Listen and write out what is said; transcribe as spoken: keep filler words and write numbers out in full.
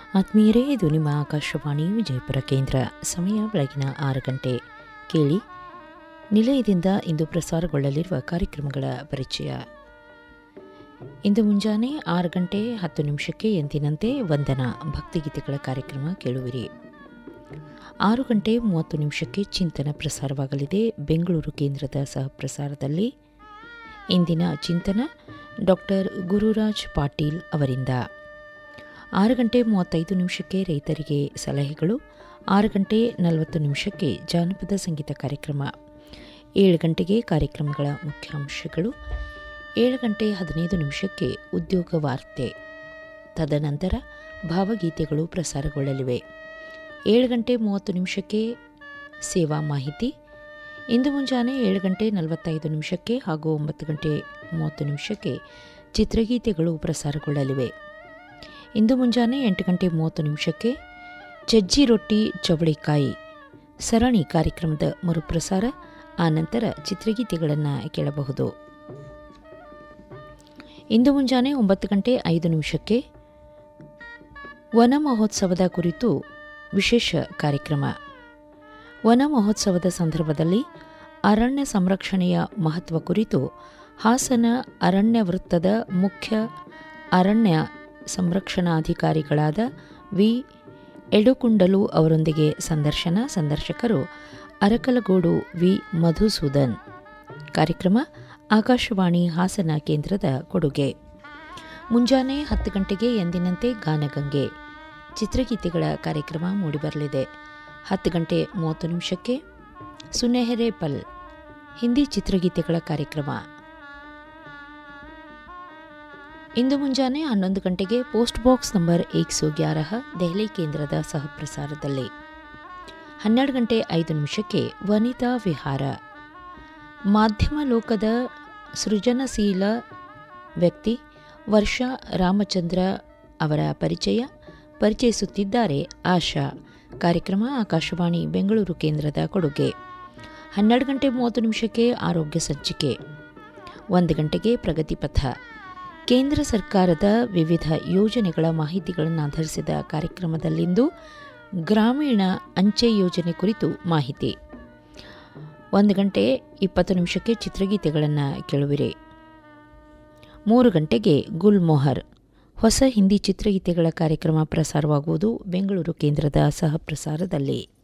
ಆತ್ಮೀಯರೇ, ಇದು ನಿಮ್ಮ ಆಕಾಶವಾಣಿ ವಿಜಯಪುರ ಕೇಂದ್ರ. ಸಮಯ ಬೆಳಗಿನ ಆರು ಗಂಟೆ. ಕೇಳಿ ನಿಲಯದಿಂದ ಇಂದು ಪ್ರಸಾರಗೊಳ್ಳಲಿರುವ ಕಾರ್ಯಕ್ರಮಗಳ ಪರಿಚಯ. ಇಂದು ಮುಂಜಾನೆ ಆರು ಗಂಟೆ ಹತ್ತು ನಿಮಿಷಕ್ಕೆ ಎಂದಿನಂತೆ ವಂದನಾ ಭಕ್ತಿಗೀತೆಗಳ ಕಾರ್ಯಕ್ರಮ ಕೇಳುವಿರಿ. ಆರು ಗಂಟೆ ಮೂವತ್ತು ನಿಮಿಷಕ್ಕೆ ಚಿಂತನ ಪ್ರಸಾರವಾಗಲಿದೆ ಬೆಂಗಳೂರು ಕೇಂದ್ರದ ಸಹ ಪ್ರಸಾರದಲ್ಲಿ. ಇಂದಿನ ಚಿಂತನ ಡಾಕ್ಟರ್ ಗುರುರಾಜ್ ಪಾಟೀಲ್ ಅವರಿಂದ. ಆರು ಗಂಟೆ ಮೂವತ್ತೈದು ನಿಮಿಷಕ್ಕೆ ರೈತರಿಗೆ ಸಲಹೆಗಳು. ಆರು ಗಂಟೆ ನಲವತ್ತು ನಿಮಿಷಕ್ಕೆ ಜಾನಪದ ಸಂಗೀತ ಕಾರ್ಯಕ್ರಮ. ಏಳು ಗಂಟೆಗೆ ಕಾರ್ಯಕ್ರಮಗಳ ಮುಖ್ಯಾಂಶಗಳು. ಏಳು ಗಂಟೆ ಹದಿನೈದು ನಿಮಿಷಕ್ಕೆ ಉದ್ಯೋಗ ವಾರ್ತೆ. ತದನಂತರ ಭಾವಗೀತೆಗಳು ಪ್ರಸಾರಗೊಳ್ಳಲಿವೆ. ಏಳು ಗಂಟೆ ಮೂವತ್ತು ನಿಮಿಷಕ್ಕೆ ಸೇವಾ ಮಾಹಿತಿ. ಇಂದು ಮುಂಜಾನೆ ಏಳು ಗಂಟೆ ನಲವತ್ತೈದು ನಿಮಿಷಕ್ಕೆ ಹಾಗೂ ಒಂಬತ್ತು ಗಂಟೆ ಮೂವತ್ತು ನಿಮಿಷಕ್ಕೆ ಚಿತ್ರಗೀತೆಗಳು ಪ್ರಸಾರಗೊಳ್ಳಲಿವೆ. ಇಂದು ಮುಂಜಾನೆ ಎಂಟು ಗಂಟೆ ಮೂವತ್ತು ನಿಮಿಷಕ್ಕೆ ಚಜ್ಜಿ ರೊಟ್ಟಿ ಚವಳಿಕಾಯಿ ಸರಣಿ ಕಾರ್ಯಕ್ರಮದ ಮರುಪ್ರಸಾರ. ಆನಂತರ ಚಿತ್ರಗೀತೆಗಳನ್ನು ಕೇಳಬಹುದು. ಇಂದು ಮುಂಜಾನೆ ಒಂಬತ್ತು ಗಂಟೆ ಐದು ನಿಮಿಷಕ್ಕೆ ವನ ಮಹೋತ್ಸವದ ಕುರಿತು ವಿಶೇಷ ಕಾರ್ಯಕ್ರಮ. ವನ ಮಹೋತ್ಸವದ ಸಂದರ್ಭದಲ್ಲಿ ಅರಣ್ಯ ಸಂರಕ್ಷಣೆಯ ಮಹತ್ವ ಕುರಿತು ಹಾಸನ ಅರಣ್ಯ ವೃತ್ತದ ಮುಖ್ಯ ಅರಣ್ಯ ಸಂರಕ್ಷಣಾಧಿಕಾರಿಗಳಾದ ವಿ ಎಡುಕುಂಡಲು ಅವರೊಂದಿಗೆ ಸಂದರ್ಶನ. ಸಂದರ್ಶಕರು ಅರಕಲಗೂಡು ವಿ ಮಧುಸೂದನ್. ಕಾರ್ಯಕ್ರಮ ಆಕಾಶವಾಣಿ ಹಾಸನ ಕೇಂದ್ರದ ಕೊಡುಗೆ. ಮುಂಜಾನೆ ಹತ್ತು ಗಂಟೆಗೆ ಎಂದಿನಂತೆ ಗಾನಗಂಗೆ ಚಿತ್ರಗೀತೆಗಳ ಕಾರ್ಯಕ್ರಮ ಮೂಡಿಬರಲಿದೆ. ಹತ್ತು ಗಂಟೆ ಮೂವತ್ತು ನಿಮಿಷಕ್ಕೆ ಸುನೆಹರೆ ಪಲ್ ಹಿಂದಿ ಚಿತ್ರಗೀತೆಗಳ ಕಾರ್ಯಕ್ರಮ. ಇಂದು ಮುಂಜಾನೆ ಹನ್ನೊಂದು ಗಂಟೆಗೆ ಪೋಸ್ಟ್ ಬಾಕ್ಸ್ ನಂಬರ್ ಏಕ್ ಸौ ಗ್ಯಾರಹ ದೆಹಲಿ ಕೇಂದ್ರದ ಸಹ ಪ್ರಸಾರದಲ್ಲಿ. ಹನ್ನೆರಡು ಗಂಟೆ ಐದು ನಿಮಿಷಕ್ಕೆ ವನಿತಾ ವಿಹಾರ. ಮಾಧ್ಯಮ ಲೋಕದ ಸೃಜನಶೀಲ ವ್ಯಕ್ತಿ ವರ್ಷಾ ರಾಮಚಂದ್ರ ಅವರ ಪರಿಚಯ ಪರಿಚಯಿಸುತ್ತಿದ್ದಾರೆ ಆಶಾ. ಕಾರ್ಯಕ್ರಮ ಆಕಾಶವಾಣಿ ಬೆಂಗಳೂರು ಕೇಂದ್ರದ ಕೊಡುಗೆ. ಹನ್ನೆರಡು ಗಂಟೆ ಮೂವತ್ತು ನಿಮಿಷಕ್ಕೆ ಆರೋಗ್ಯ ಸಂಚಿಕೆ. ಒಂದು ಗಂಟೆಗೆ ಪ್ರಗತಿಪಥ. ಕೇಂದ್ರ ಸರ್ಕಾರದ ವಿವಿಧ ಯೋಜನೆಗಳ ಮಾಹಿತಿಗಳನ್ನು ಆಧರಿಸಿದ ಕಾರ್ಯಕ್ರಮದಲ್ಲಿಂದು ಗ್ರಾಮೀಣ ಅಂಚೆ ಯೋಜನೆ ಕುರಿತು ಮಾಹಿತಿ. ಒಂದು ಗಂಟೆ ಇಪ್ಪತ್ತು ನಿಮಿಷಕ್ಕೆ ಚಿತ್ರಗೀತೆಗಳನ್ನು ಕೇಳುವಿರಿ. ಮೂರು ಗಂಟೆಗೆ ಗುಲ್ಮೊಹರ್ ಹೊಸ ಹಿಂದಿ ಚಿತ್ರಗೀತೆಗಳ ಕಾರ್ಯಕ್ರಮ ಪ್ರಸಾರವಾಗುವುದು ಬೆಂಗಳೂರು ಕೇಂದ್ರದ ಸಹ ಪ್ರಸಾರದಲ್ಲಿ.